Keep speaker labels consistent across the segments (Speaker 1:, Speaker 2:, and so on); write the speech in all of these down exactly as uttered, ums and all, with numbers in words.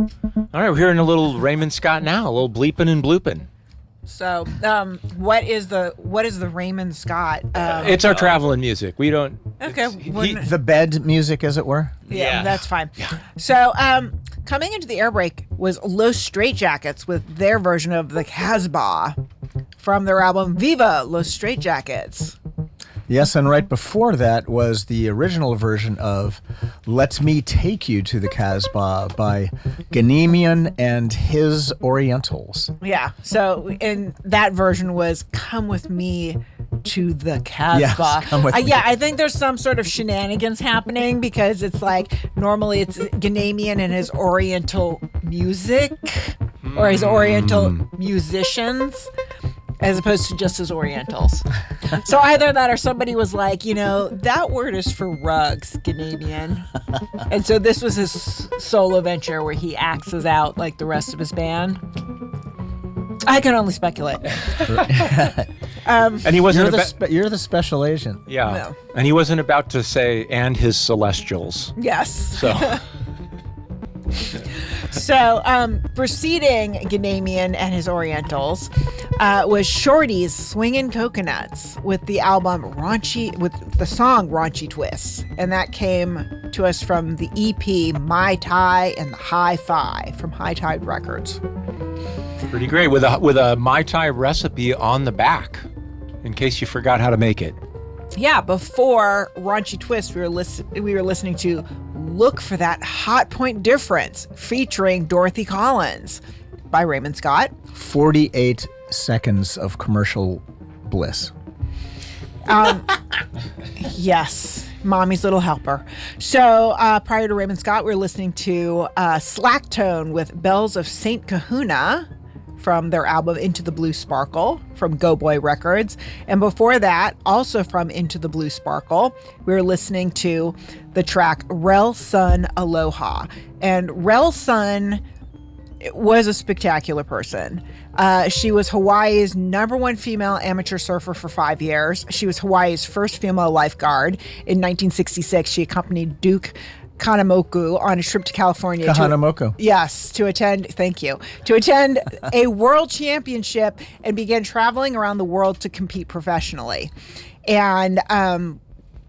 Speaker 1: All right, we're hearing a little Raymond Scott now, a little bleeping and blooping.
Speaker 2: So, um, what is the what is the Raymond Scott? Um,
Speaker 1: It's our traveling music. We don't.
Speaker 2: Okay,
Speaker 1: it's- he-
Speaker 2: we're-
Speaker 3: The bed music, as it were.
Speaker 2: Yeah,
Speaker 1: Yeah.
Speaker 2: that's fine. So, um, coming into the air break was Los Straitjackets with their version of the Casbah from their album Viva Los Straitjackets.
Speaker 3: Yes, and right before that was the original version of Let Me Take You to the Casbah by Ganemian and His Orientals.
Speaker 2: Yeah. So, and that version was Come With Me to the Casbah.
Speaker 3: Yes, come with
Speaker 2: uh,
Speaker 3: me.
Speaker 2: yeah, I think there's some sort of shenanigans happening because it's like normally it's Ganemian and his Oriental music or his Oriental musicians, as opposed to just his Orientals. So either that or somebody was like, you know, that word is for rugs, Ganemian. And so this was his solo venture where he axes out like the rest of his band. I can only speculate.
Speaker 1: and he wasn't
Speaker 3: You're the,
Speaker 1: about.
Speaker 3: spe- you're the special agent.
Speaker 1: yeah,
Speaker 2: No.
Speaker 1: and he wasn't about to say "and his celestials."
Speaker 2: Yes.
Speaker 1: So
Speaker 2: So, um, preceding Ganemian and his Orientals uh, was Shorty's Swingin' Coconuts with the album Raunchy, with the song Raunchy Twist. And that came to us from the E P My Tai and the Hi-Fi from High Tide Records.
Speaker 1: pretty great with a with a Mai Tai recipe on the back, in case you forgot how to make it.
Speaker 2: Yeah, before Raunchy Twist, we were, lis- we were listening to Look for That Hot Point Difference featuring Dorothy Collins by Raymond Scott.
Speaker 3: forty-eight seconds of commercial bliss.
Speaker 2: Yes, Mommy's Little Helper. So uh, prior to Raymond Scott, we were listening to uh, Slack Tone with Bells of Saint Kahuna from their album Into the Blue Sparkle from Go Boy Records. And before that, also from Into the Blue Sparkle, we were listening to the track Rel Sun Aloha. And Rel Sun was a spectacular person. Uh, she was Hawaii's number one female amateur surfer for five years. She was Hawaii's first female lifeguard. In nineteen sixty-six, she accompanied Duke Kahanamoku on a trip to California.
Speaker 3: Kahanamoku.
Speaker 2: To, yes, to attend, thank you, to attend a world championship and began traveling around the world to compete professionally. And um,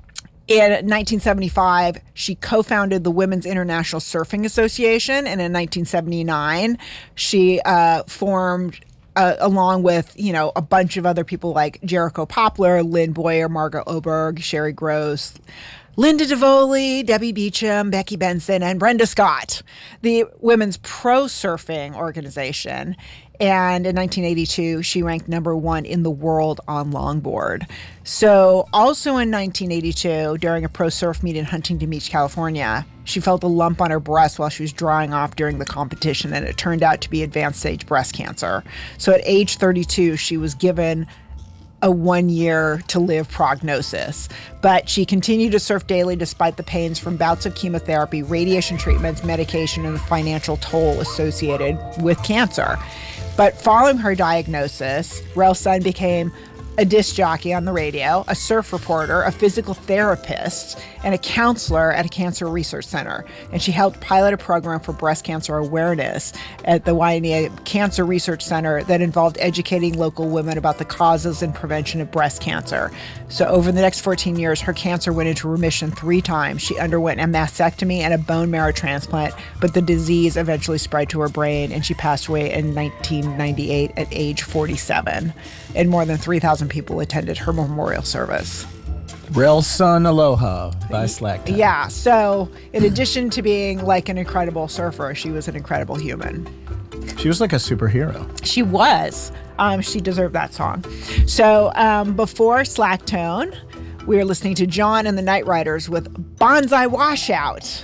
Speaker 2: in nineteen seventy-five, she co-founded the Women's International Surfing Association. And in nineteen seventy-nine, she uh, formed, uh, along with, you know, a bunch of other people like Jericho Poplar, Lynn Boyer, Margot Oberg, Sherry Gross, Linda DeVoli, Debbie Beecham, Becky Benson, and Brenda Scott, the Women's Pro Surfing Organization. And in nineteen eighty-two, she ranked number one in the world on longboard. So also in nineteen eighty-two, during a pro surf meet in Huntington Beach, California, she felt a lump on her breast while she was drying off during the competition, and it turned out to be advanced stage breast cancer. So at age thirty-two, she was given a one year to live prognosis, but she continued to surf daily despite the pains from bouts of chemotherapy, radiation treatments, medication, and the financial toll associated with cancer. But following her diagnosis, Rel Sun became a disc jockey on the radio, a surf reporter, a physical therapist, and a counselor at a cancer research center. And she helped pilot a program for breast cancer awareness at the Waimea Cancer Research Center that involved educating local women about the causes and prevention of breast cancer. So over the next fourteen years, her cancer went into remission three times. She underwent a mastectomy and a bone marrow transplant, but the disease eventually spread to her brain, and she passed away in nineteen ninety-eight at age forty-seven. And more than three thousand people attended her memorial service.
Speaker 3: Rel Sun Aloha by Slack Tone.
Speaker 2: Yeah, so in addition to being like an incredible surfer, she was an incredible human.
Speaker 3: She was like a superhero.
Speaker 2: She was. Um, she deserved that song. So um, before Slack Tone, we were listening to John and the Night Riders with Bonsai Washout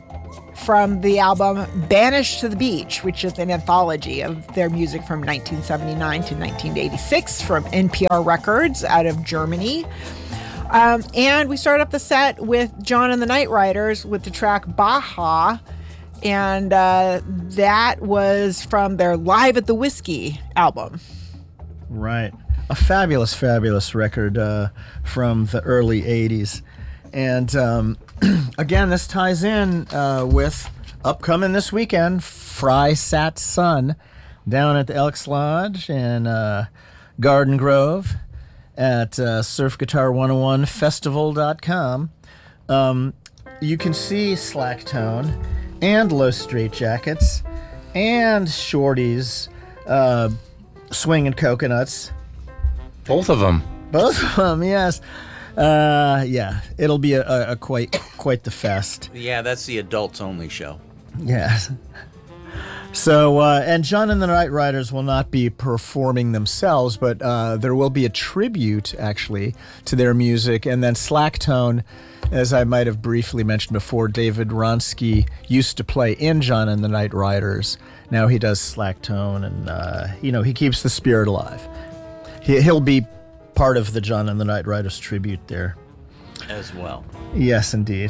Speaker 2: from the album Banished to the Beach, which is an anthology of their music from nineteen seventy-nine to nineteen eighty-six from N P R Records out of Germany. Um, and we started up the set with John and the Night Riders with the track Baja. And uh, that was from their Live at the Whiskey album.
Speaker 3: Right. A fabulous, fabulous record uh, from the early eighties. And um, again, this ties in uh, with upcoming this weekend, Fry Sat Sun down at the Elks Lodge in uh, Garden Grove at uh, surf guitar one oh one festival dot com. Um, you can see Slack Tone and Low Straight Jackets and Shorty's uh, Swinging Coconuts.
Speaker 1: Both of them.
Speaker 3: Both of them, yes. Uh, yeah, it'll be a, a, a quite quite the fest.
Speaker 4: Yeah, that's the adults only show.
Speaker 3: Yes. So, uh, and John and the Night Riders will not be performing themselves, but uh, there will be a tribute, actually, to their music. And then Slack Tone, as I might have briefly mentioned before, David Ronsky used to play in John and the Night Riders. Now he does Slack Tone, and, uh, you know, he keeps the spirit alive. He, he'll be part of the John and the Night Riders tribute there.
Speaker 4: As well.
Speaker 3: Yes, indeed.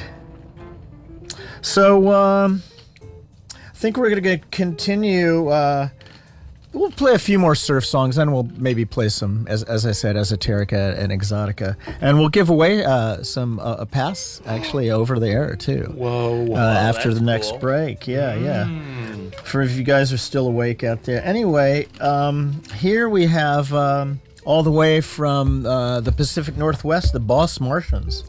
Speaker 3: So, um... I think we're going to continue. Uh, we'll play a few more surf songs, then we'll maybe play some, as as I said, Esoterica and Exotica, and we'll give away uh, some uh, a pass actually over the air too.
Speaker 1: Whoa!
Speaker 3: Uh, after
Speaker 4: that's
Speaker 3: the next
Speaker 4: cool.
Speaker 3: break, yeah, yeah. For if you guys are still awake out there. Anyway, um, here we have um, all the way from uh, the Pacific Northwest, the Boss Martians.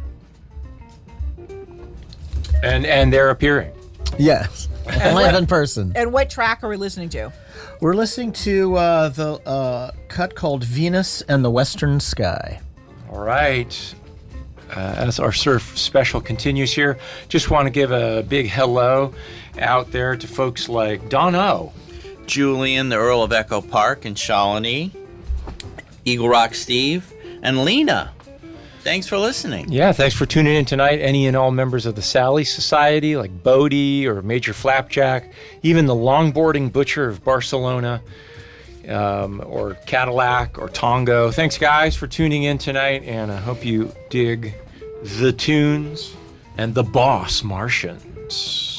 Speaker 1: And and they're appearing.
Speaker 3: Yes. Live in person.
Speaker 2: And what track are we listening to?
Speaker 3: We're listening to uh, the uh, cut called Venus and the Western Sky.
Speaker 1: All right. Uh, as our surf special continues here, just want to give a big hello out there to folks like Don O.
Speaker 4: Julian, the Earl of Echo Park in Shawnee, Eagle Rock Steve, and Lena. Thanks for listening.
Speaker 1: Yeah, thanks for tuning in tonight. Any and all members of the Sally Society, like Bodie or Major Flapjack, even the Longboarding Butcher of Barcelona, um, or Cadillac or Tongo. Thanks, guys, for tuning in tonight, and I hope you dig the tunes and the Boss Martians.